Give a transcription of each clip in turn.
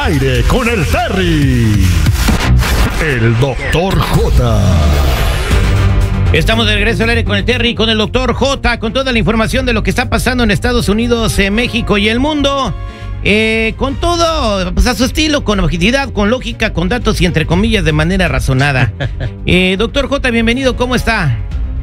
aire con el Terry. El Dr. J. Estamos de regreso al aire con el Terry, con el Dr. J, con toda la información de lo que está pasando en Estados Unidos, México y el mundo. Con todo, pues a su estilo, con objetividad, con lógica, con datos y entre comillas de manera razonada. Dr. J, bienvenido, ¿cómo está?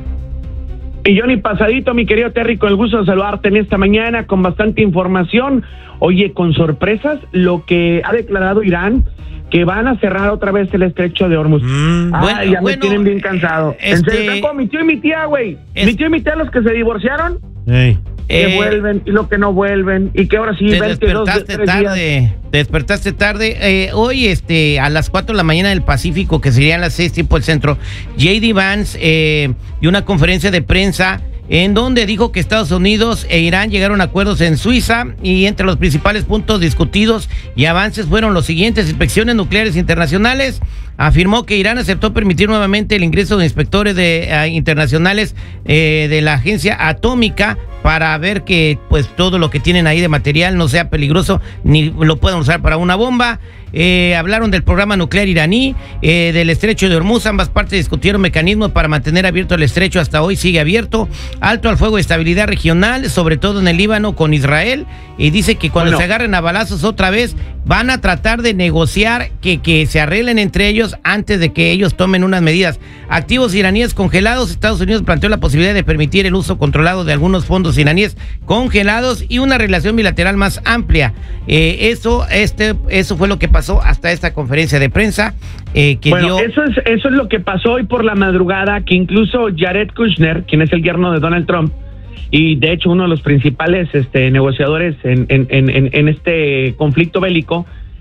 Y Johnny, pasadito, mi querido Terry, con el gusto de saludarte en esta mañana con bastante información. Oye, con sorpresas, lo que ha declarado Irán, que van a cerrar otra vez el estrecho de Hormuz. Ya me tienen bien cansado. Está como mi tío y mi tía, güey. Mi tío y mi tía, los que se divorciaron, que vuelven y lo que no vuelven, y que ahora sí te despertaste tarde. Hoy, a las 4 de la mañana del Pacífico, que serían las 6 tiempo del centro, J.D. Vance dio una conferencia de prensa en donde dijo que Estados Unidos e Irán llegaron a acuerdos en Suiza, y entre los principales puntos discutidos y avances fueron los siguientes: inspecciones nucleares internacionales. Afirmó que Irán aceptó permitir nuevamente el ingreso de inspectores internacionales de la agencia atómica para ver que pues todo lo que tienen ahí de material no sea peligroso ni lo puedan usar para una bomba. Hablaron del programa nuclear iraní, del estrecho de Hormuz. Ambas partes discutieron mecanismos para mantener abierto el estrecho. Hasta hoy sigue abierto. Alto al fuego y estabilidad regional, sobre todo en el Líbano con Israel. Y dice que cuando se agarren a balazos otra vez, van a tratar de negociar que se arreglen entre ellos antes de que ellos tomen unas medidas. Activos iraníes congelados. Estados Unidos planteó la posibilidad de permitir el uso controlado de algunos fondos iraníes congelados y una relación bilateral más amplia. Eso fue lo que pasó hasta esta conferencia de prensa dio. Eso es lo que pasó hoy por la madrugada, que incluso Jared Kushner, quien es el yerno de Donald Trump y de hecho uno de los principales negociadores en este conflicto bélico,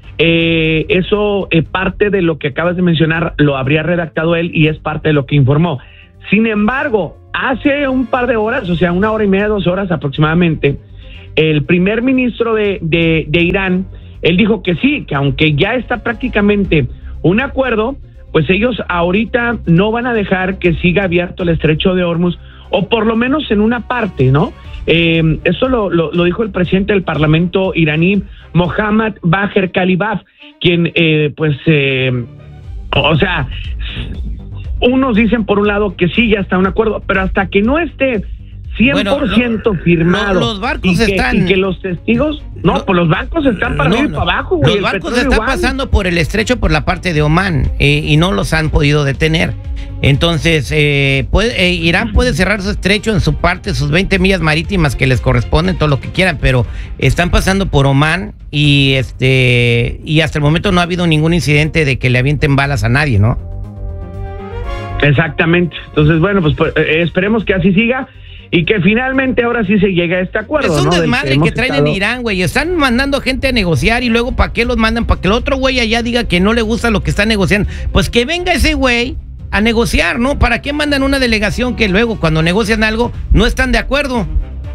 eso parte de lo que acabas de mencionar lo habría redactado él y es parte de lo que informó. Sin embargo, hace un par de horas, o sea, 1 hora y media, 2 horas aproximadamente, el primer ministro de Irán, él dijo que sí, que aunque ya está prácticamente un acuerdo, pues ellos ahorita no van a dejar que siga abierto el estrecho de Hormuz, o por lo menos en una parte, ¿no? Eso lo dijo el presidente del parlamento iraní, Mohammad Bagher Khalibaf, quien, unos dicen por un lado que sí, ya está un acuerdo, pero hasta que no esté 100% firmado, los barcos y que los testigos, pues los barcos están para arriba y para abajo, güey. Los barcos están pasando por el estrecho por la parte de Omán, y no los han podido detener. Entonces, Irán puede cerrar su estrecho en su parte, sus 20 millas marítimas que les corresponden, todo lo que quieran, pero están pasando por Omán y hasta el momento no ha habido ningún incidente de que le avienten balas a nadie, ¿no? Exactamente. Entonces, bueno, pues esperemos que así siga y que finalmente ahora sí se llegue a este acuerdo. Es un desmadre que traen en Irán, güey. Están mandando gente a negociar y luego ¿para qué los mandan? Para que el otro güey allá diga que no le gusta lo que está negociando. Pues que venga ese güey a negociar, ¿no? ¿Para qué mandan una delegación que luego cuando negocian algo no están de acuerdo?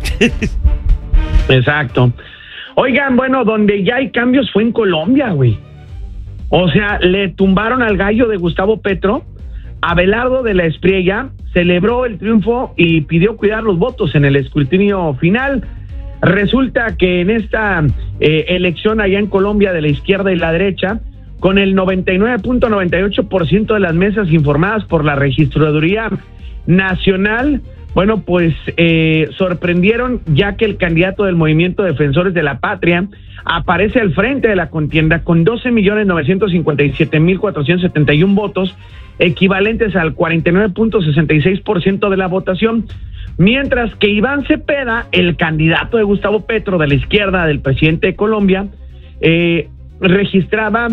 Exacto. Oigan, bueno, donde ya hay cambios fue en Colombia, güey. O sea, le tumbaron al gallo de Gustavo Petro. Abelardo de la Espriella celebró el triunfo y pidió cuidar los votos en el escrutinio final. Resulta que en esta elección allá en Colombia de la izquierda y la derecha, con el 99.98% de las mesas informadas por la Registraduría Nacional, bueno, pues sorprendieron, ya que el candidato del Movimiento Defensores de la Patria aparece al frente de la contienda con 12.957.471 votos, equivalentes al 49.66% de la votación, mientras que Iván Cepeda, el candidato de Gustavo Petro de la izquierda del presidente de Colombia, registraba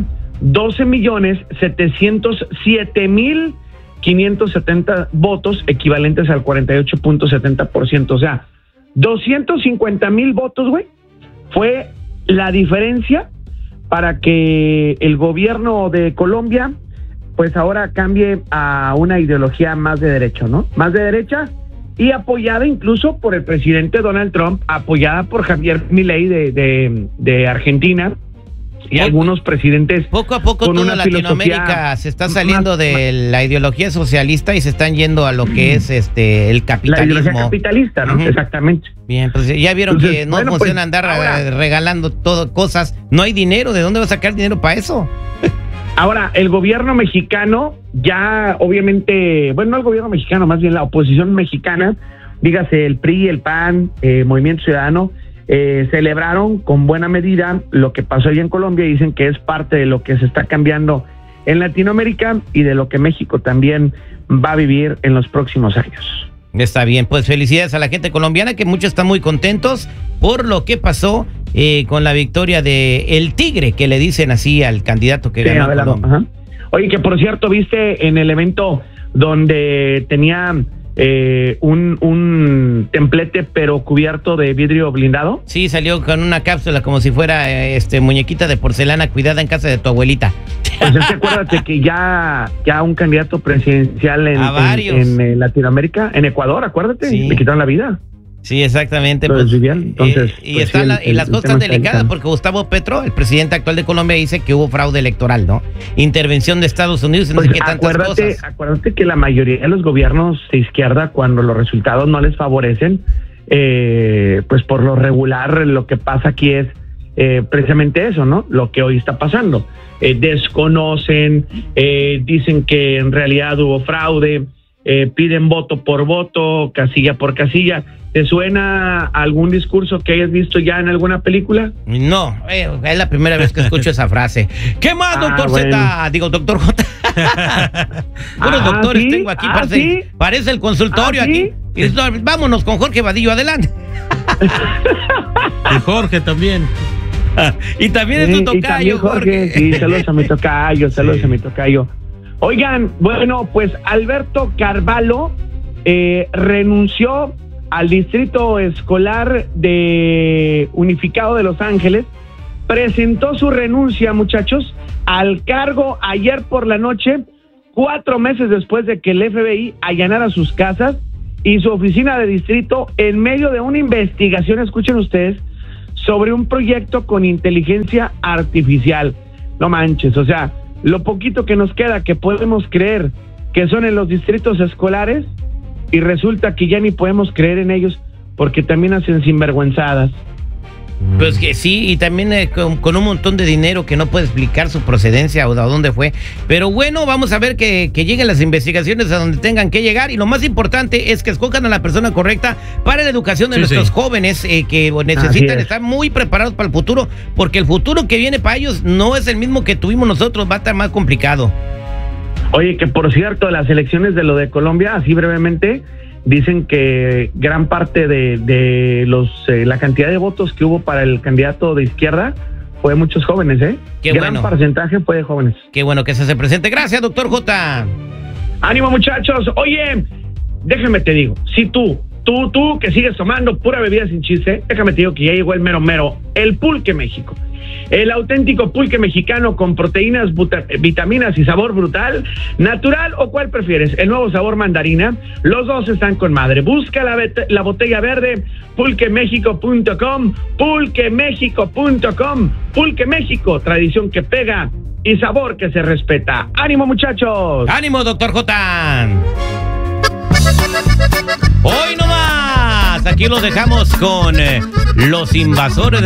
12.707.570 votos, equivalentes al 48.70%, o sea, 250,000 votos, güey, fue la diferencia para que el gobierno de Colombia pues ahora cambie a una ideología más de derecha, ¿no? Más de derecha y apoyada incluso por el presidente Donald Trump, apoyada por Javier Milei de Argentina, y algunos presidentes poco a poco con toda una Latinoamérica se está saliendo de la ideología socialista y se están yendo a lo que es el la capitalismo. ideología capitalista, ¿no? Exactamente. Bien, pues ya vieron Entonces, que no bueno, funciona pues, andar ahora, regalando todo cosas. No hay dinero, ¿de dónde va a sacar dinero para eso? Ahora, el gobierno mexicano ya obviamente, bueno, no el gobierno mexicano, más bien la oposición mexicana, dígase el PRI, el PAN, Movimiento Ciudadano, celebraron con buena medida lo que pasó allá en Colombia y dicen que es parte de lo que se está cambiando en Latinoamérica y de lo que México también va a vivir en los próximos años. Está bien, pues felicidades a la gente colombiana, que muchos están muy contentos por lo que pasó con la victoria de El Tigre, que le dicen así al candidato que ganó Colombia. Ajá. Oye, que por cierto, ¿viste en el evento donde tenía un templete pero cubierto de vidrio blindado? Sí, salió con una cápsula como si fuera muñequita de porcelana cuidada en casa de tu abuelita. Pues es que acuérdate que ya un candidato presidencial en Latinoamérica, en Ecuador, acuérdate, sí, le quitaron la vida. Sí, exactamente. Pues, entonces, y pues, están sí, y las cosas están delicadas porque Gustavo Petro, el presidente actual de Colombia, dice que hubo fraude electoral, ¿no? Intervención de Estados Unidos, no sé qué tantas cosas. Acuérdate que la mayoría de los gobiernos de izquierda, cuando los resultados no les favorecen, pues por lo regular lo que pasa aquí es precisamente eso, ¿no? Lo que hoy está pasando. Desconocen, dicen que en realidad hubo fraude, piden voto por voto, casilla por casilla. ¿Te suena algún discurso que hayas visto ya en alguna película? No, es la primera vez que escucho esa frase. ¿Qué más, doctor Z? Bueno. Digo, doctor J. Unos doctores ¿sí? Tengo aquí, parece el consultorio aquí. Y vámonos con Jorge Vadillo, adelante. Y Jorge también. Y también es tu tocayo, Jorge. Sí, saludos a mi tocayo, saludos a mi tocayo. Oigan, bueno, pues Alberto Carvalho renunció al Distrito Escolar de Unificado de Los Ángeles, presentó su renuncia, muchachos, al cargo ayer por la noche, 4 meses después de que el FBI allanara sus casas y su oficina de distrito en medio de una investigación, escuchen ustedes, sobre un proyecto con inteligencia artificial. No manches, o sea, lo poquito que nos queda que podemos creer que son en los distritos escolares y resulta que ya ni podemos creer en ellos porque también hacen sinvergüenzadas. Pues que sí, y también con un montón de dinero que no puede explicar su procedencia o de dónde fue. Pero bueno, vamos a ver que lleguen las investigaciones a donde tengan que llegar. Y lo más importante es que escojan a la persona correcta para la educación de nuestros jóvenes que necesitan estar muy preparados para el futuro, porque el futuro que viene para ellos no es el mismo que tuvimos nosotros, va a estar más complicado. Oye, que por cierto, las elecciones de lo de Colombia, así brevemente, dicen que gran parte de la cantidad de votos que hubo para el candidato de izquierda fue de muchos jóvenes, ¿eh? Gran porcentaje fue de jóvenes. Qué bueno que se presente. Gracias, doctor J. Ánimo, muchachos. Oye, déjame te digo, si tú que sigues tomando pura bebida sin chiste, déjame te digo que ya llegó el mero, el Pulque México. El auténtico pulque mexicano con proteínas, vitaminas y sabor brutal, natural o cuál prefieres, el nuevo sabor mandarina, los dos están con madre. Busca la botella verde, pulquemexico.com, pulquemexico.com, Pulque México, tradición que pega y sabor que se respeta. ¡Ánimo, muchachos! ¡Ánimo, doctor J! Hoy nomás, aquí los dejamos con los invasores de